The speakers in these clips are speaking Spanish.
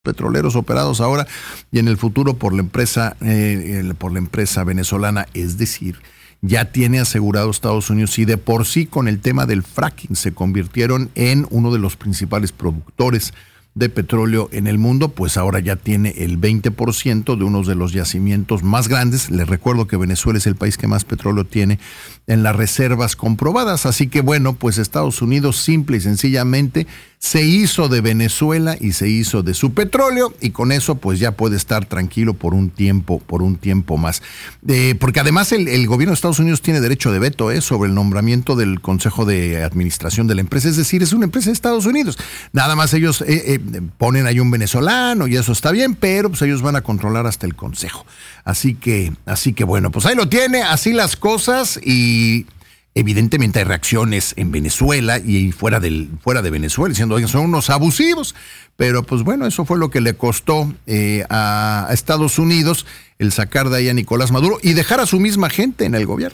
petroleros operados ahora y en el futuro por la empresa venezolana, es decir, ya tiene asegurado Estados Unidos y de por sí con el tema del fracking se convirtieron en uno de los principales productores de petróleo en el mundo, pues ahora ya tiene el 20% de uno de los yacimientos más grandes. Les recuerdo que Venezuela es el país que más petróleo tiene en las reservas comprobadas, así que bueno, pues Estados Unidos simple y sencillamente se hizo de Venezuela y se hizo de su petróleo y con eso pues ya puede estar tranquilo por un tiempo más. Porque además el gobierno de Estados Unidos tiene derecho de veto sobre el nombramiento del Consejo de Administración de la empresa, es decir, es una empresa de Estados Unidos. Nada más ellos ponen ahí un venezolano y eso está bien, pero pues ellos van a controlar hasta el consejo. Así que bueno, pues ahí lo tiene, así las cosas y evidentemente hay reacciones en Venezuela y fuera de Venezuela diciendo, oigan, son unos abusivos, pero pues bueno, eso fue lo que le costó a Estados Unidos el sacar de ahí a Nicolás Maduro y dejar a su misma gente en el gobierno.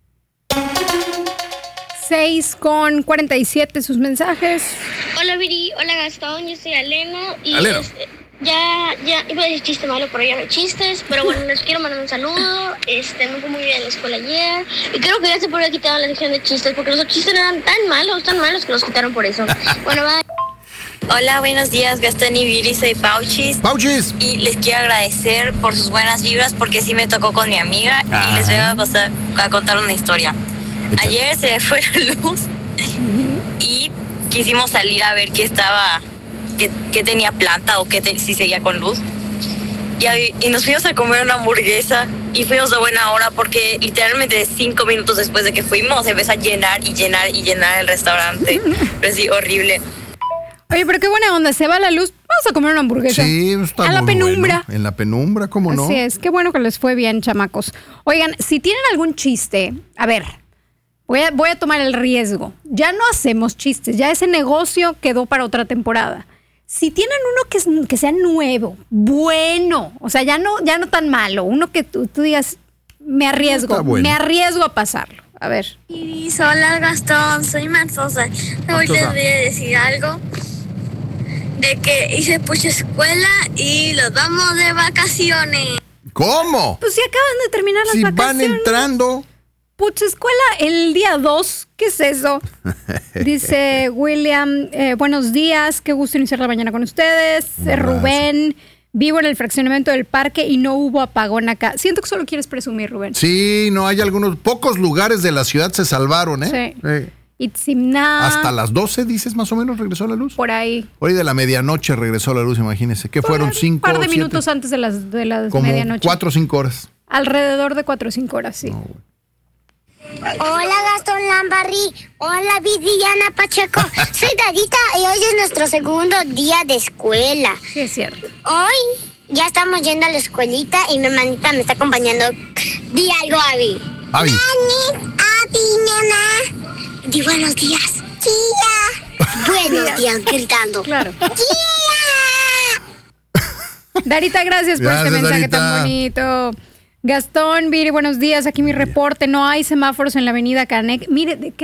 6:47 sus mensajes. Hola Viri, hola Gastón, yo soy Aleno y Aleno. Ya iba a decir chiste malo, pero ya no hay chistes, pero bueno, les quiero mandar un saludo. Me fue muy bien en la escuela ayer y creo que ya se podría quitar la sección de chistes porque los chistes eran tan malos que los quitaron por eso. Bueno, bye. Hola, buenos días, Gastón y Viri, soy Pauchis. ¡Pauchis! Y les quiero agradecer por sus buenas vibras porque sí me tocó con mi amiga y les voy a contar una historia. Ayer se fue la luz y quisimos salir a ver qué tenía planta o si seguía con luz. Y nos fuimos a comer una hamburguesa y fuimos a buena hora porque literalmente 5 minutos después de que fuimos empezó a llenar el restaurante. Pero sí, horrible. Oye, pero qué buena onda, se va la luz, vamos a comer una hamburguesa. Sí, está a la penumbra. Bueno. En la penumbra, ¿cómo no? Así es, qué bueno que les fue bien, chamacos. Oigan, si tienen algún chiste, a ver, voy a tomar el riesgo. Ya no hacemos chistes, ya ese negocio quedó para otra temporada. Si tienen uno que sea nuevo, bueno, o sea, ya no tan malo, uno que tú digas, me arriesgo a pasarlo. A ver. Hola Gastón, soy Marzosa. Hoy les voy a decir algo de que hice pucha escuela y los vamos de vacaciones. ¿Cómo? Pues si acaban de terminar las vacaciones. Si van entrando. Pucha escuela el día 2, ¿qué es eso? Dice William, buenos días, qué gusto iniciar la mañana con ustedes. Rubén, vivo en el fraccionamiento del parque y no hubo apagón acá. Siento que solo quieres presumir, Rubén. Sí, no, hay pocos lugares de la ciudad se salvaron, ¿eh? Sí. Itzimná. Hasta las 12, dices, más o menos, regresó la luz. Por ahí. Hoy de la medianoche regresó la luz, imagínense. ¿Qué fueron? 5 un par de minutos antes de las como medianoche. 4 o 5 horas. Alrededor de 4 o 5 horas, sí. No, Hola Gastón Lambarri, hola Viviana Pacheco, soy Darita y hoy es nuestro segundo día de escuela. Sí, es cierto. Hoy ya estamos yendo a la escuelita y mi hermanita me está acompañando. Di algo, Abby. Abby. Nana. Di buenos días. Tía. Buenos días, gritando. Claro. Tía. Darita, gracias por este mensaje Darita. tan bonito. Gastón, Viri, buenos días. Aquí mi reporte. No hay semáforos en la avenida Canek. Mire,